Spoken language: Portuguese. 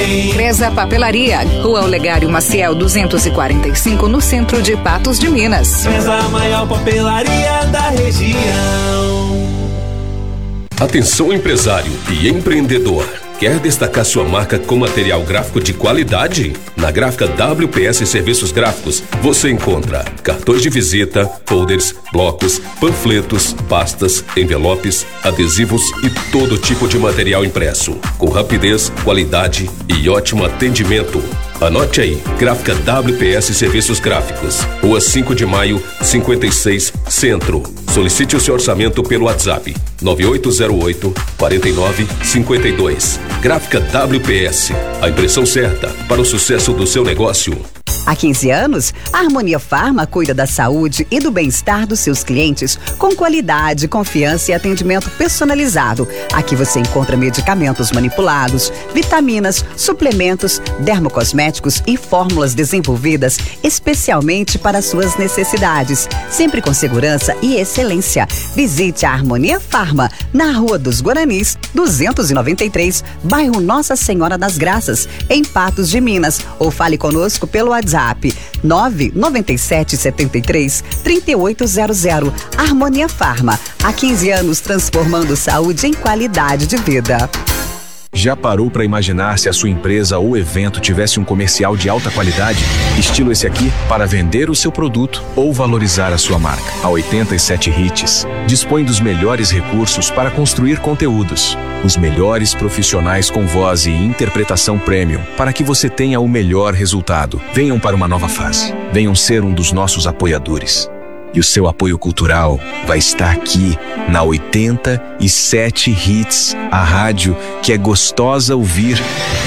Cresa Papelaria, Rua Olegário Maciel 245, no centro de Patos de Minas. Cresa, a maior papelaria da região. Atenção empresário e empreendedor. Quer destacar sua marca com material gráfico de qualidade? Na Gráfica WPS Serviços Gráficos, você encontra cartões de visita, folders, blocos, panfletos, pastas, envelopes, adesivos e todo tipo de material impresso, com rapidez, qualidade e ótimo atendimento. Anote aí, Gráfica WPS Serviços Gráficos, Rua 5 de Maio, 56, Centro. Solicite o seu orçamento pelo WhatsApp 9808-4952. Gráfica WPS, a impressão certa para o sucesso do seu negócio. Há 15 anos, a Harmonia Farma cuida da saúde e do bem-estar dos seus clientes com qualidade, confiança e atendimento personalizado. Aqui você encontra medicamentos manipulados, vitaminas, suplementos, dermocosméticos e fórmulas desenvolvidas especialmente para suas necessidades, sempre com segurança e excelência. Visite a Harmonia Farma na Rua dos Guaranis, 293, bairro Nossa Senhora das Graças, em Patos de Minas, ou fale conosco pelo WhatsApp 99773-3800. Harmonia Farma, há 15 anos transformando saúde em qualidade de vida. Já parou para imaginar se a sua empresa ou evento tivesse um comercial de alta qualidade, estilo esse aqui, para vender o seu produto ou valorizar a sua marca? A 87 Hits dispõe dos melhores recursos para construir conteúdos, os melhores profissionais com voz e interpretação premium, para que você tenha o melhor resultado. Venham para uma nova fase. Venham ser um dos nossos apoiadores. E o seu apoio cultural vai estar aqui na 87 Hits, a rádio que é gostosa ouvir